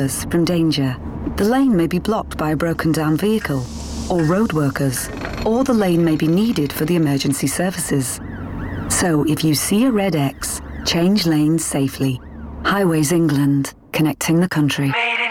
others from danger. The lane may be blocked by a broken down vehicle, or road workers, or the lane may be needed for the emergency services. So if you see a red X, change lanes safely. Highways England, connecting the country.